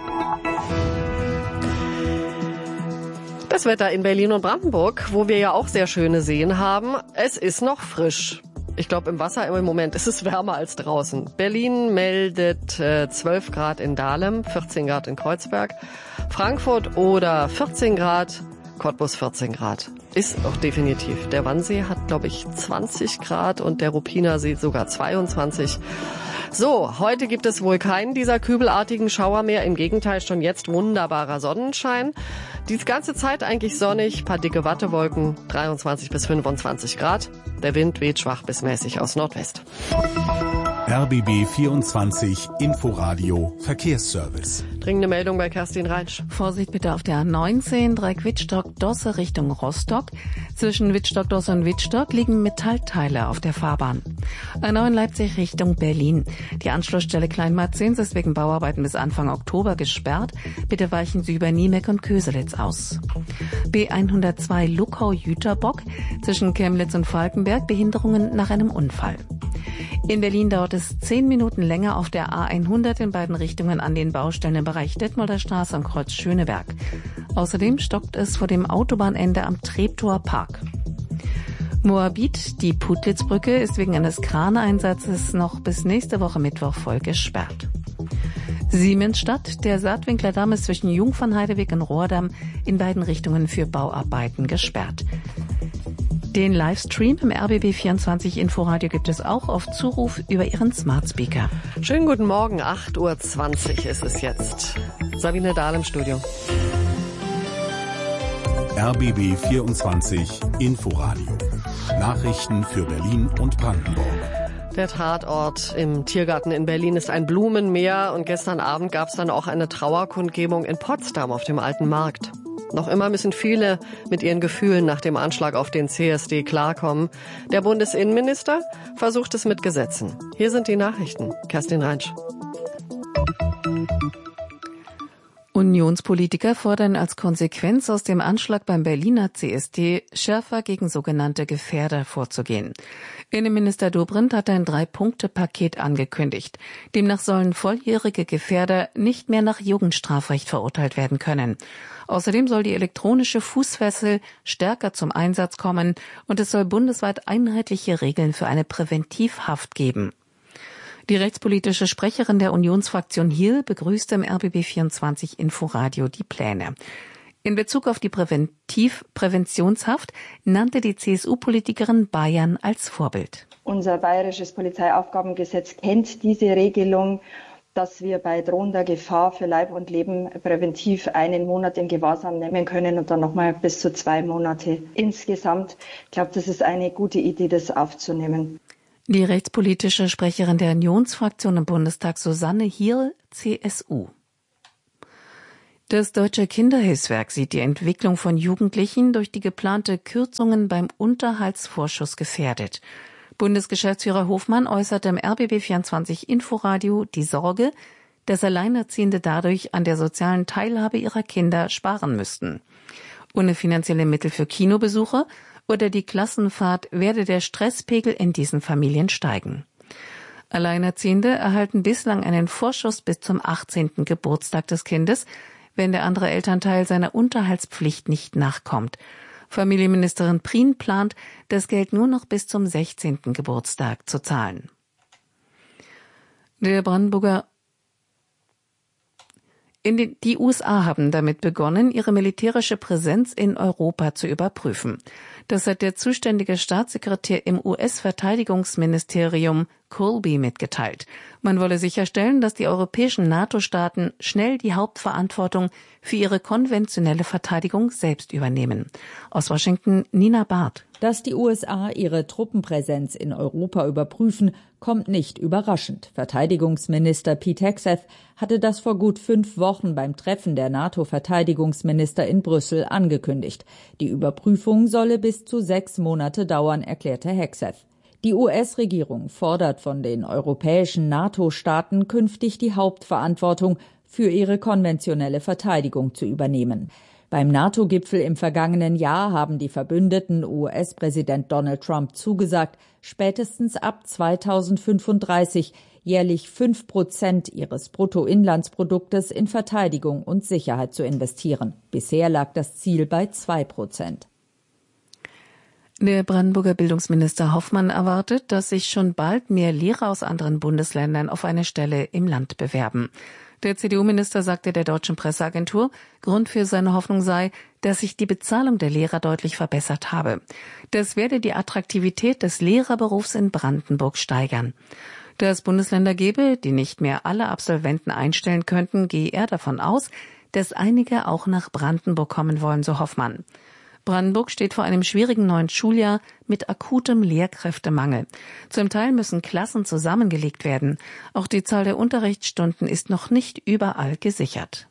Speaker 3: Das Wetter in Berlin und Brandenburg, wo wir ja auch sehr schöne Seen haben. Es ist noch frisch. Ich glaube, im Wasser im Moment ist es wärmer als draußen. Berlin meldet äh, zwölf Grad in Dahlem, vierzehn Grad in Kreuzberg. Frankfurt oder vierzehn Grad, Cottbus vierzehn Grad. Ist auch definitiv. Der Wannsee hat, glaube ich, zwanzig Grad und der Ruppiner See sogar zweiundzwanzig. So, heute gibt es wohl keinen dieser kübelartigen Schauer mehr. Im Gegenteil, schon jetzt wunderbarer Sonnenschein. Die ganze Zeit eigentlich sonnig, paar dicke Wattewolken, dreiundzwanzig bis fünfundzwanzig Grad. Der Wind weht schwach bis mäßig aus Nordwest.
Speaker 4: R B B vierundzwanzig Inforadio Verkehrsservice.
Speaker 3: Dringende Meldung bei Kerstin Reinsch.
Speaker 9: Vorsicht bitte auf der A neunzehn, Dreieck Wittstock-Dosse Richtung Rostock. Zwischen Wittstock-Dosse und Wittstock liegen Metallteile auf der Fahrbahn. A neun Leipzig Richtung Berlin. Die Anschlussstelle Kleinmarzens ist wegen Bauarbeiten bis Anfang Oktober gesperrt. Bitte weichen Sie über Niemeck und Köselitz aus. B hundertzwei Luckau-Jüterbock. Zwischen Chemnitz und Falkenberg Behinderungen nach einem Unfall. In Berlin dauert es zehn Minuten länger auf der A hundert in beiden Richtungen an den Baustellen im Bereich Detmolder Straße am Kreuz Schöneberg. Außerdem stockt es vor dem Autobahnende am Treptower Park. Moabit, die Putlitz-Brücke, ist wegen eines Kraneinsatzes noch bis nächste Woche Mittwoch voll gesperrt. Siemensstadt, der Saatwinkler Damm ist zwischen Jungfernheideweg und Rohrdamm in beiden Richtungen für Bauarbeiten gesperrt. Den Livestream im R B B vierundzwanzig Inforadio gibt es auch auf Zuruf über Ihren Smart Speaker.
Speaker 3: Schönen guten Morgen, acht Uhr zwanzig ist es jetzt. Sabine Dahl im Studio.
Speaker 4: R B B vierundzwanzig Inforadio. Nachrichten für Berlin und Brandenburg.
Speaker 3: Der Tatort im Tiergarten in Berlin ist ein Blumenmeer und gestern Abend gab es dann auch eine Trauerkundgebung in Potsdam auf dem Alten Markt. Noch immer müssen viele mit ihren Gefühlen nach dem Anschlag auf den C S D klarkommen. Der Bundesinnenminister versucht es mit Gesetzen. Hier sind die Nachrichten. Kerstin Reinsch.
Speaker 9: Unionspolitiker fordern als Konsequenz aus dem Anschlag beim Berliner C S D schärfer gegen sogenannte Gefährder vorzugehen. Innenminister Dobrindt hat ein Drei-Punkte-Paket angekündigt. Demnach sollen volljährige Gefährder nicht mehr nach Jugendstrafrecht verurteilt werden können. Außerdem soll die elektronische Fußfessel stärker zum Einsatz kommen und es soll bundesweit einheitliche Regeln für eine Präventivhaft geben. Die rechtspolitische Sprecherin der Unionsfraktion Hill begrüßte im R B B vierundzwanzig Inforadio die Pläne. In Bezug auf die Präventiv-Präventionshaft nannte die C S U-Politikerin Bayern als Vorbild.
Speaker 19: Unser bayerisches Polizeiaufgabengesetz kennt diese Regelung, dass wir bei drohender Gefahr für Leib und Leben präventiv einen Monat in Gewahrsam nehmen können und dann nochmal bis zu zwei Monate insgesamt. Ich glaube, das ist eine gute Idee, das aufzunehmen.
Speaker 9: Die rechtspolitische Sprecherin der Unionsfraktion im Bundestag, Susanne Hill, C S U. Das Deutsche Kinderhilfswerk sieht die Entwicklung von Jugendlichen durch die geplante Kürzungen beim Unterhaltsvorschuss gefährdet. Bundesgeschäftsführer Hofmann äußerte im R B B vierundzwanzig Inforadio die Sorge, dass Alleinerziehende dadurch an der sozialen Teilhabe ihrer Kinder sparen müssten. Ohne finanzielle Mittel für Kinobesuche oder die Klassenfahrt werde der Stresspegel in diesen Familien steigen. Alleinerziehende erhalten bislang einen Vorschuss bis zum achtzehnten Geburtstag des Kindes, wenn der andere Elternteil seiner Unterhaltspflicht nicht nachkommt. Familienministerin Prien plant, das Geld nur noch bis zum sechzehnten Geburtstag zu zahlen. Der Brandenburger In die, die U S A haben damit begonnen, ihre militärische Präsenz in Europa zu überprüfen. Das hat der zuständige Staatssekretär im U S-Verteidigungsministerium Colby mitgeteilt. Man wolle sicherstellen, dass die europäischen NATO-Staaten schnell die Hauptverantwortung für ihre konventionelle Verteidigung selbst übernehmen. Aus Washington Nina Barth.
Speaker 20: Dass die U S A ihre Truppenpräsenz in Europa überprüfen, kommt nicht überraschend. Verteidigungsminister Pete Hegseth hatte das vor gut fünf Wochen beim Treffen der NATO-Verteidigungsminister in Brüssel angekündigt. Die Überprüfung solle bis zu sechs Monate dauern, erklärte Hegseth. Die U S-Regierung fordert von den europäischen NATO-Staaten künftig die Hauptverantwortung für ihre konventionelle Verteidigung zu übernehmen. Beim NATO-Gipfel im vergangenen Jahr haben die Verbündeten U S-Präsident Donald Trump zugesagt, spätestens ab zweitausendfünfunddreißig jährlich fünf Prozent ihres Bruttoinlandsproduktes in Verteidigung und Sicherheit zu investieren. Bisher lag das Ziel bei zwei Prozent.
Speaker 9: Der Brandenburger Bildungsminister Hoffmann erwartet, dass sich schon bald mehr Lehrer aus anderen Bundesländern auf eine Stelle im Land bewerben. Der C D U-Minister sagte der Deutschen Presseagentur, Grund für seine Hoffnung sei, dass sich die Bezahlung der Lehrer deutlich verbessert habe. Das werde die Attraktivität des Lehrerberufs in Brandenburg steigern. Da es Bundesländer gebe, die nicht mehr alle Absolventen einstellen könnten, gehe er davon aus, dass einige auch nach Brandenburg kommen wollen, so Hoffmann. Brandenburg steht vor einem schwierigen neuen Schuljahr mit akutem Lehrkräftemangel. Zum Teil müssen Klassen zusammengelegt werden. Auch die Zahl der Unterrichtsstunden ist noch nicht überall gesichert.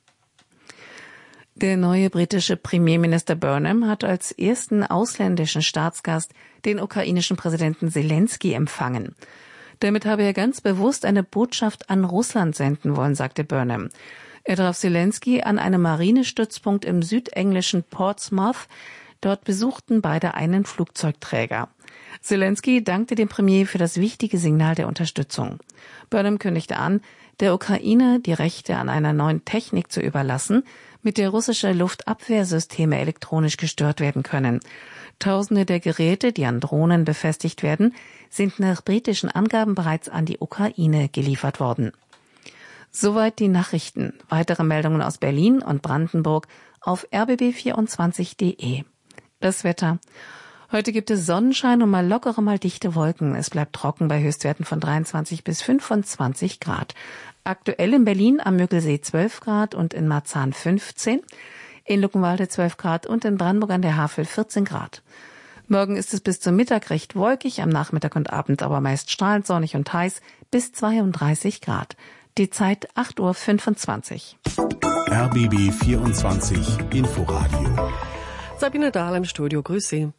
Speaker 9: Der neue britische Premierminister Burnham hat als ersten ausländischen Staatsgast den ukrainischen Präsidenten Zelensky empfangen. Damit habe er ganz bewusst eine Botschaft an Russland senden wollen, sagte Burnham. Er traf Zelensky an einem Marinestützpunkt im südenglischen Portsmouth. Dort besuchten beide einen Flugzeugträger. Zelensky dankte dem Premier für das wichtige Signal der Unterstützung. Burnham kündigte an, der Ukraine die Rechte an einer neuen Technik zu überlassen, mit der russische Luftabwehrsysteme elektronisch gestört werden können. Tausende der Geräte, die an Drohnen befestigt werden, sind nach britischen Angaben bereits an die Ukraine geliefert worden. Soweit die Nachrichten. Weitere Meldungen aus Berlin und Brandenburg auf r b b vierundzwanzig punkt d e. Das Wetter. Heute gibt es Sonnenschein und mal lockere, mal dichte Wolken. Es bleibt trocken bei Höchstwerten von dreiundzwanzig bis fünfundzwanzig Grad. Aktuell in Berlin am Müggelsee zwölf Grad und in Marzahn fünfzehn, in Luckenwalde zwölf Grad und in Brandenburg an der Havel vierzehn Grad. Morgen ist es bis zum Mittag recht wolkig, am Nachmittag und Abend aber meist strahlend sonnig und heiß bis zweiunddreißig Grad. Die Zeit acht Uhr fünfundzwanzig.
Speaker 4: R B B vierundzwanzig Inforadio.
Speaker 3: Sabine Dahl im Studio, grüß Sie.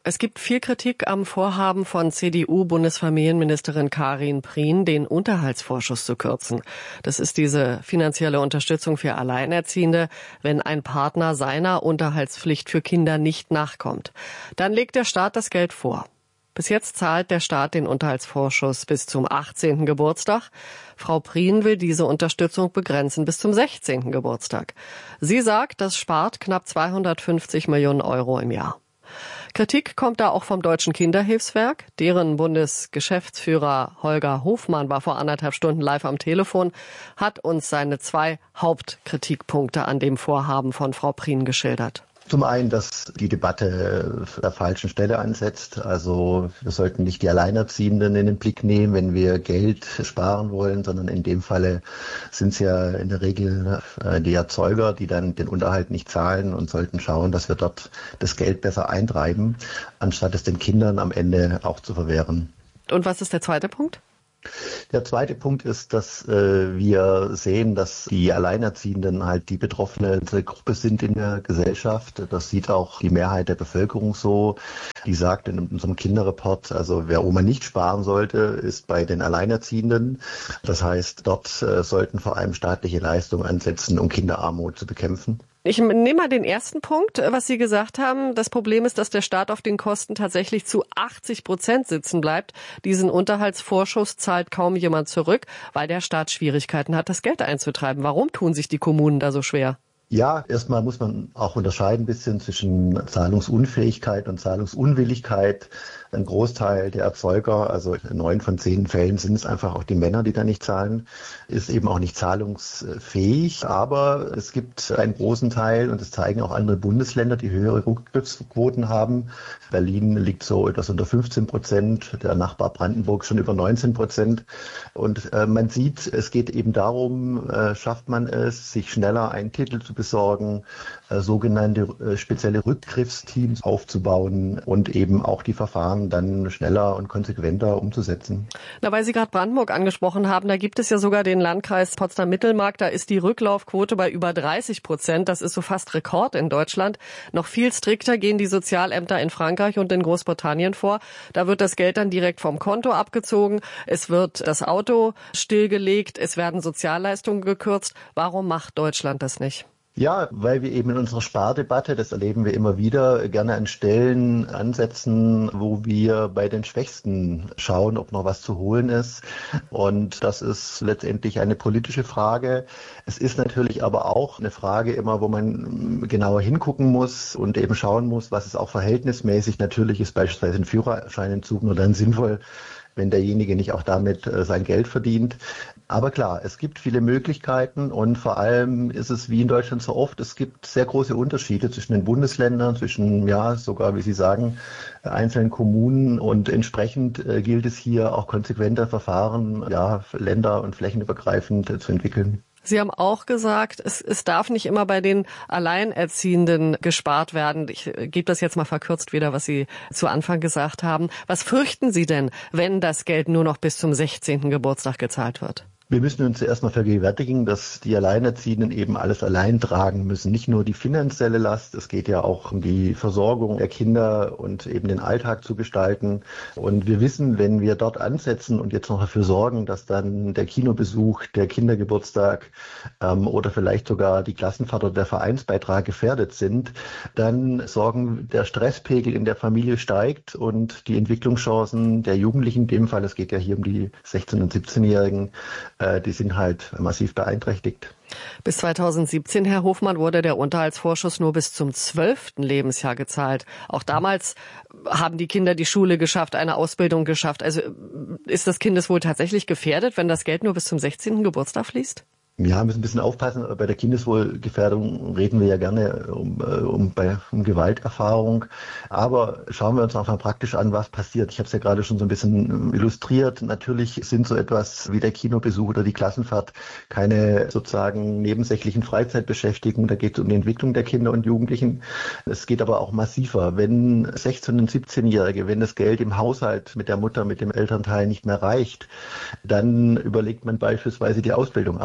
Speaker 3: Es gibt viel Kritik am Vorhaben von C D U-Bundesfamilienministerin Karin Prien, den Unterhaltsvorschuss zu kürzen. Das ist diese finanzielle Unterstützung für Alleinerziehende, wenn ein Partner seiner Unterhaltspflicht für Kinder nicht nachkommt. Dann legt der Staat das Geld vor. Bis jetzt zahlt der Staat den Unterhaltsvorschuss bis zum achtzehnten Geburtstag. Frau Prien will diese Unterstützung begrenzen bis zum sechzehnten Geburtstag. Sie sagt, das spart knapp zweihundertfünfzig Millionen Euro im Jahr. Kritik kommt da auch vom Deutschen Kinderhilfswerk. Deren Bundesgeschäftsführer Holger Hofmann war vor anderthalb Stunden live am Telefon, hat uns seine zwei Hauptkritikpunkte an dem Vorhaben von Frau Prien geschildert.
Speaker 10: Zum einen, dass die Debatte an der falschen Stelle ansetzt. Also wir sollten nicht die Alleinerziehenden in den Blick nehmen, wenn wir Geld sparen wollen, sondern in dem Falle sind es ja in der Regel die Erzeuger, die dann den Unterhalt nicht zahlen und sollten schauen, dass wir dort das Geld besser eintreiben, anstatt es den Kindern am Ende auch zu verwehren.
Speaker 3: Und was ist der zweite Punkt?
Speaker 10: Der zweite Punkt ist, dass äh, wir sehen, dass die Alleinerziehenden halt die betroffene Gruppe sind in der Gesellschaft. Das sieht auch die Mehrheit der Bevölkerung so. Die sagt in unserem Kinderreport, also wer Oma nicht sparen sollte, ist bei den Alleinerziehenden. Das heißt, dort äh, sollten vor allem staatliche Leistungen ansetzen, um Kinderarmut zu bekämpfen.
Speaker 3: Ich nehme mal den ersten Punkt, was Sie gesagt haben. Das Problem ist, dass der Staat auf den Kosten tatsächlich zu achtzig Prozent sitzen bleibt. Diesen Unterhaltsvorschuss zahlt kaum jemand zurück, weil der Staat Schwierigkeiten hat, das Geld einzutreiben. Warum tun sich die Kommunen da so schwer?
Speaker 10: Ja, erstmal muss man auch unterscheiden ein bisschen zwischen Zahlungsunfähigkeit und Zahlungsunwilligkeit. Ein Großteil der Erzeuger, also neun von zehn Fällen sind es einfach auch die Männer, die da nicht zahlen, ist eben auch nicht zahlungsfähig. Aber es gibt einen großen Teil, und das zeigen auch andere Bundesländer, die höhere Rückgriffsquoten haben. Berlin liegt so etwas unter fünfzehn Prozent, der Nachbar Brandenburg schon über neunzehn Prozent. Und äh, man sieht, es geht eben darum, äh, schafft man es, sich schneller einen Titel zu besorgen, äh, sogenannte äh, spezielle Rückgriffsteams aufzubauen und eben auch die Verfahren dann schneller und konsequenter umzusetzen.
Speaker 3: Na, weil Sie gerade Brandenburg angesprochen haben, da gibt es ja sogar den Landkreis Potsdam-Mittelmark, da ist die Rücklaufquote bei über dreißig Prozent. Das ist so fast Rekord in Deutschland. Noch viel strikter gehen die Sozialämter in Frankreich und in Großbritannien vor. Da wird das Geld dann direkt vom Konto abgezogen. Es wird das Auto stillgelegt. Es werden Sozialleistungen gekürzt. Warum macht Deutschland das nicht?
Speaker 10: Ja, weil wir eben in unserer Spardebatte, das erleben wir immer wieder, gerne an Stellen ansetzen, wo wir bei den Schwächsten schauen, ob noch was zu holen ist. Und das ist letztendlich eine politische Frage. Es ist natürlich aber auch eine Frage immer, wo man genauer hingucken muss und eben schauen muss, was ist auch verhältnismäßig natürlich ist, beispielsweise ein Führerscheinentzug nur dann sinnvoll, wenn derjenige nicht auch damit äh, sein Geld verdient. Aber klar, es gibt viele Möglichkeiten und vor allem ist es wie in Deutschland so oft, es gibt sehr große Unterschiede zwischen den Bundesländern, zwischen, ja, sogar, wie Sie sagen, einzelnen Kommunen und entsprechend äh, gilt es hier auch konsequenter Verfahren, ja, länder- und flächenübergreifend äh, zu entwickeln.
Speaker 3: Sie haben auch gesagt, es, es darf nicht immer bei den Alleinerziehenden gespart werden. Ich äh, gebe das jetzt mal verkürzt wieder, was Sie zu Anfang gesagt haben. Was fürchten Sie denn, wenn das Geld nur noch bis zum sechzehnten Geburtstag gezahlt wird?
Speaker 10: Wir müssen uns zuerst mal vergegenwärtigen, dass die Alleinerziehenden eben alles allein tragen müssen. Nicht nur die finanzielle Last, es geht ja auch um die Versorgung der Kinder und eben den Alltag zu gestalten. Und wir wissen, wenn wir dort ansetzen und jetzt noch dafür sorgen, dass dann der Kinobesuch, der Kindergeburtstag ähm, oder vielleicht sogar die Klassenfahrt oder der Vereinsbeitrag gefährdet sind, dann sorgen der Stresspegel in der Familie steigt und die Entwicklungschancen der Jugendlichen, in dem Fall, es geht ja hier um die sechzehn- und siebzehnjährigen, die sind halt massiv beeinträchtigt.
Speaker 3: Bis zweitausendsiebzehn, Herr Hofmann, wurde der Unterhaltsvorschuss nur bis zum zwölften Lebensjahr gezahlt. Auch damals haben die Kinder die Schule geschafft, eine Ausbildung geschafft. Also ist das Kindeswohl tatsächlich gefährdet, wenn das Geld nur bis zum sechzehnten Geburtstag fließt?
Speaker 10: Ja, wir müssen ein bisschen aufpassen. Bei der Kindeswohlgefährdung reden wir ja gerne um, um, bei, um Gewalterfahrung. Aber schauen wir uns auch mal praktisch an, was passiert. Ich habe es ja gerade schon so ein bisschen illustriert. Natürlich sind so etwas wie der Kinobesuch oder die Klassenfahrt keine sozusagen nebensächlichen Freizeitbeschäftigungen. Da geht es um die Entwicklung der Kinder und Jugendlichen. Es geht aber auch massiver. Wenn sechzehn- und siebzehnjährige, wenn das Geld im Haushalt mit der Mutter, mit dem Elternteil nicht mehr reicht, dann überlegt man beispielsweise die Ausbildung abzubrechen.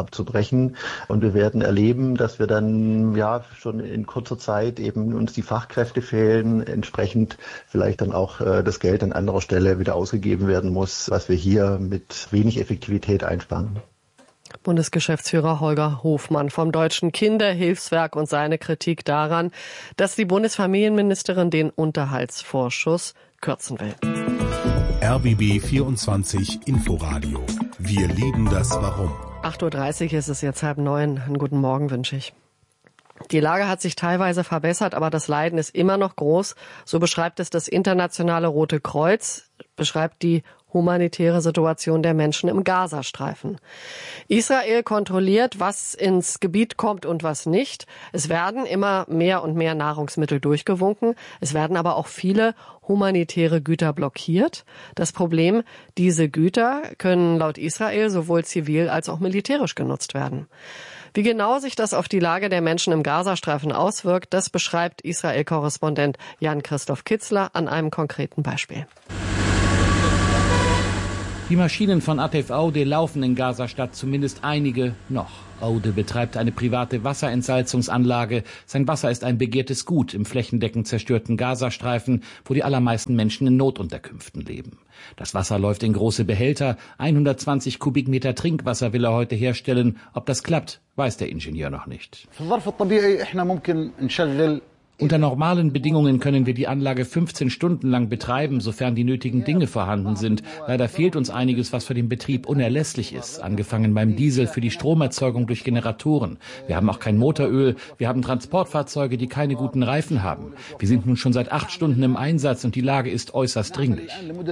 Speaker 10: sprechen. Und wir werden erleben, dass wir dann ja schon in kurzer Zeit eben uns die Fachkräfte fehlen, entsprechend vielleicht dann auch äh, das Geld an anderer Stelle wieder ausgegeben werden muss, was wir hier mit wenig Effektivität einsparen.
Speaker 3: Bundesgeschäftsführer Holger Hofmann vom Deutschen Kinderhilfswerk und seine Kritik daran, dass die Bundesfamilienministerin den Unterhaltsvorschuss kürzen will.
Speaker 4: R B B vierundzwanzig Inforadio. Wir lieben das Warum.
Speaker 3: acht Uhr dreißig ist es jetzt, halb neun. Einen guten Morgen wünsche ich. Die Lage hat sich teilweise verbessert, aber das Leiden ist immer noch groß. So beschreibt es das Internationale Rote Kreuz, beschreibt die humanitäre Situation der Menschen im Gazastreifen. Israel kontrolliert, was ins Gebiet kommt und was nicht. Es werden immer mehr und mehr Nahrungsmittel durchgewunken. Es werden aber auch viele humanitäre Güter blockiert. Das Problem, diese Güter können laut Israel sowohl zivil als auch militärisch genutzt werden. Wie genau sich das auf die Lage der Menschen im Gazastreifen auswirkt, das beschreibt Israel-Korrespondent Jan-Christoph Kitzler an einem konkreten Beispiel.
Speaker 21: Die Maschinen von A T F Aude laufen in Gazastadt, zumindest einige noch. Aude betreibt eine private Wasserentsalzungsanlage. Sein Wasser ist ein begehrtes Gut im flächendeckend zerstörten Gazastreifen, wo die allermeisten Menschen in Notunterkünften leben. Das Wasser läuft in große Behälter. hundertzwanzig Kubikmeter Trinkwasser will er heute herstellen. Ob das klappt, weiß der Ingenieur noch nicht. Unter normalen Bedingungen können wir die Anlage fünfzehn Stunden lang betreiben, sofern die nötigen Dinge vorhanden sind. Leider fehlt uns einiges, was für den Betrieb unerlässlich ist, angefangen beim Diesel für die Stromerzeugung durch Generatoren. Wir haben auch kein Motoröl, wir haben Transportfahrzeuge, die keine guten Reifen haben. Wir sind nun schon seit acht Stunden im Einsatz und die Lage ist äußerst dringlich.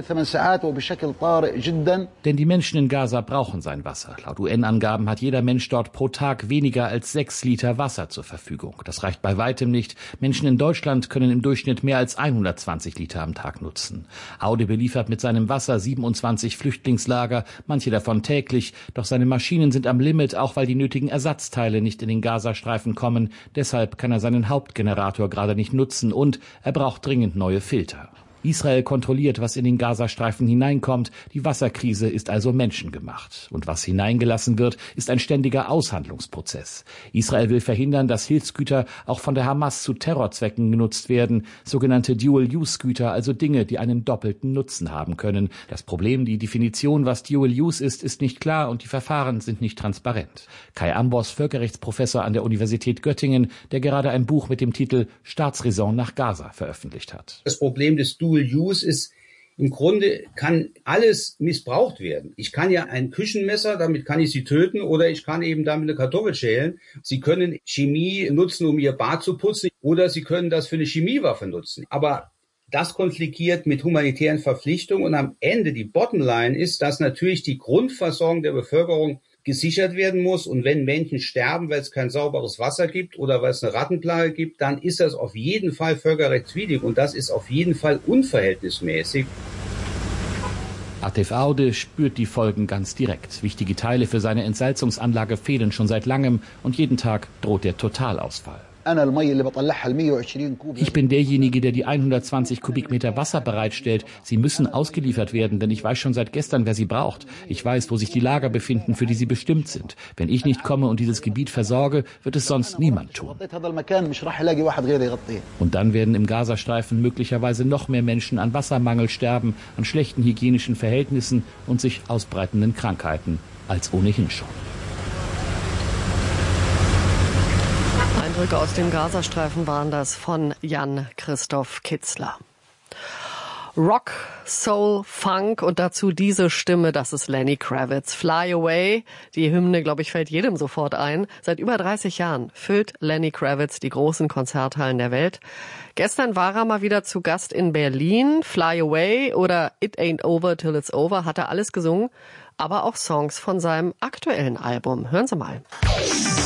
Speaker 21: Denn die Menschen in Gaza brauchen sein Wasser. Laut U N-Angaben hat jeder Mensch dort pro Tag weniger als sechs Liter Wasser zur Verfügung. Das reicht bei weitem nicht. Menschen in Deutschland können im Durchschnitt mehr als hundertzwanzig Liter am Tag nutzen. Aude beliefert mit seinem Wasser siebenundzwanzig Flüchtlingslager, manche davon täglich. Doch seine Maschinen sind am Limit, auch weil die nötigen Ersatzteile nicht in den Gazastreifen kommen. Deshalb kann er seinen Hauptgenerator gerade nicht nutzen und er braucht dringend neue Filter. Israel kontrolliert, was in den Gazastreifen hineinkommt. Die Wasserkrise ist also menschengemacht. Und was hineingelassen wird, ist ein ständiger Aushandlungsprozess. Israel will verhindern, dass Hilfsgüter auch von der Hamas zu Terrorzwecken genutzt werden. Sogenannte Dual-Use-Güter, also Dinge, die einen doppelten Nutzen haben können. Das Problem, die Definition, was Dual-Use ist, ist nicht klar und die Verfahren sind nicht transparent. Kai Ambros, Völkerrechtsprofessor an der Universität Göttingen, der gerade ein Buch mit dem Titel Staatsräson nach Gaza veröffentlicht hat.
Speaker 22: Das Problem des Dual Use ist, im Grunde kann alles missbraucht werden. Ich kann ja ein Küchenmesser, damit kann ich Sie töten, oder ich kann eben damit eine Kartoffel schälen. Sie können Chemie nutzen, um Ihr Bad zu putzen, oder Sie können das für eine Chemiewaffe nutzen. Aber das konfliktiert mit humanitären Verpflichtungen und am Ende die Bottomline ist, dass natürlich die Grundversorgung der Bevölkerung gesichert werden muss. Und wenn Menschen sterben, weil es kein sauberes Wasser gibt oder weil es eine Rattenplage gibt, dann ist das auf jeden Fall völkerrechtswidrig und das ist auf jeden Fall unverhältnismäßig.
Speaker 21: A T F Aude spürt die Folgen ganz direkt. Wichtige Teile für seine Entsalzungsanlage fehlen schon seit langem und jeden Tag droht der Totalausfall. Ich bin derjenige, der die hundertzwanzig Kubikmeter Wasser bereitstellt. Sie müssen ausgeliefert werden, denn ich weiß schon seit gestern, wer sie braucht. Ich weiß, wo sich die Lager befinden, für die sie bestimmt sind. Wenn ich nicht komme und dieses Gebiet versorge, wird es sonst niemand tun. Und dann werden im Gazastreifen möglicherweise noch mehr Menschen an Wassermangel sterben, an schlechten hygienischen Verhältnissen und sich ausbreitenden Krankheiten als ohnehin schon.
Speaker 3: Eindrücke aus dem Gazastreifen waren das von Jan-Christoph Kitzler. Rock, Soul, Funk und dazu diese Stimme, das ist Lenny Kravitz. Fly Away, die Hymne, glaube ich, fällt jedem sofort ein. Seit über dreißig Jahren füllt Lenny Kravitz die großen Konzerthallen der Welt. Gestern war er mal wieder zu Gast in Berlin. Fly Away oder It Ain't Over Till It's Over hat er alles gesungen, aber auch Songs von seinem aktuellen Album. Hören Sie mal.